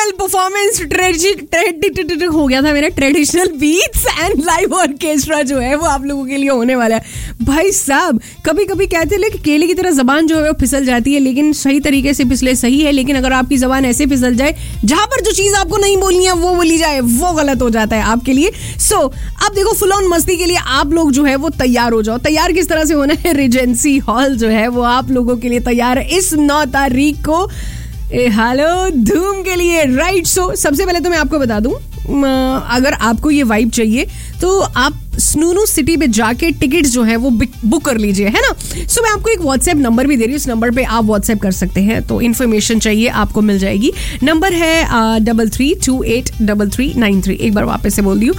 Traditional performance, हो गया था मेरा, traditional beats and live orchestra जो है वो आप लोगों के लिए होने वाला है। भाई साहब, कभी कभी कहते हैं कि केले की तरह जबान जो है वो फिसल जाती है, लेकिन सही तरीके से फिसले सही है। लेकिन अगर आपकी जबान ऐसे फिसल जाए जहां पर जो चीज आपको नहीं बोलनी है वो बोली जाए, वो गलत हो जाता है आपके लिए। सो अब देखो, फुल ऑन मस्ती के लिए आप लोग जो है वो तैयार हो जाओ। तैयार किस तरह से होना है? रिजेंसी हॉल जो है वो आप लोगों के लिए तैयार है इस 9 तारीख को हेलो धूम के लिए, राइट। सो सबसे पहले तो मैं आपको बता दूं, अगर आपको ये वाइब चाहिए तो आप स्नूनू सिटी पे जाके टिकट्स जो है वो बुक कर लीजिए, है ना। सो मैं आपको एक व्हाट्सएप नंबर भी दे रही हूँ, इस नंबर पे आप व्हाट्सएप कर सकते हैं, तो इन्फॉर्मेशन चाहिए आपको मिल जाएगी। नंबर है 33283393। एक बार वापस से बोल दी हूँ,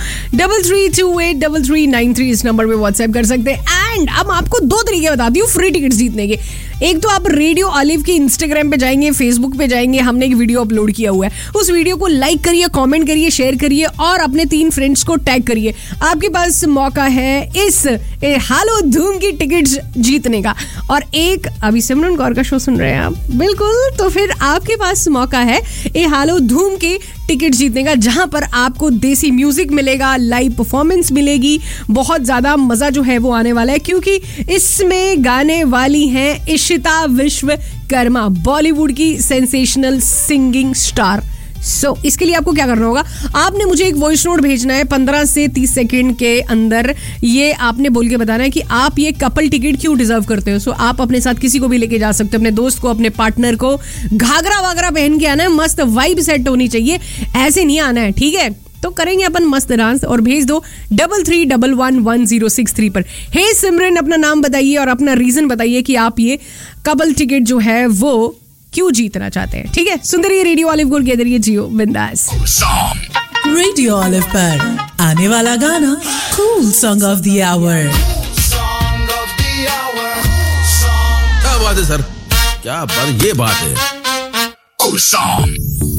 33283393। इस नंबर पे व्हाट्सएप कर सकते हैं। एंड अब आपको 2 तरीके बताती हूँ फ्री टिकट जीतने के। एक तो आप रेडियो ऑलिव के इंस्टाग्राम पे जाएंगे, फेसबुक पे जाएंगे, हमने एक वीडियो अपलोड किया हुआ है, उस वीडियो को लाइक करिए, कमेंट करिए, शेयर करिए और अपने 3 फ्रेंड्स को टैग करिए। आपके पास मौका है इस हालो धूम की टिकट्स जीतने का। और एक अभी सिमरन कौर का शो सुन रहे हैं आप, बिल्कुल, तो फिर आपके पास मौका है ए हालो धूम के टिकट जीतने का, जहां पर आपको देसी म्यूजिक मिलेगा, लाइव परफॉर्मेंस मिलेगी, बहुत ज्यादा मजा जो है वो आने वाला है, क्योंकि इसमें गाने वाली हैं इशिता विश्वकर्मा, बॉलीवुड की सेंसेशनल सिंगिंग स्टार। सो इसके लिए आपको क्या करना होगा, आपने मुझे एक वॉइस नोट भेजना है 15 से 30 सेकंड के अंदर। ये आपने बोल के बताना है कि आप ये कपल टिकट क्यों डिजर्व करते हो। सो आप अपने साथ किसी को भी लेके जा सकते हो, अपने दोस्त को, अपने पार्टनर को। घाघरा वागरा पहन के आना है, मस्त वाइब सेट होनी चाहिए, ऐसे नहीं आना है, ठीक है। तो करेंगे अपन मस्त डांस और भेज दो 33111063 पर। हे सिमरन, अपना नाम बताइए और अपना रीजन बताइए कि आप ये कपल टिकट जो है वो क्यों जीतना चाहते हैं, ठीक है। सुंदरी रेडियो ऑलिव गोल्ड के जरिए जियो बिंदास। रेडियो ऑलिव पर आने वाला गाना cool song of the our. क्या बात है सर, क्या बात, ये बात है। Cool song.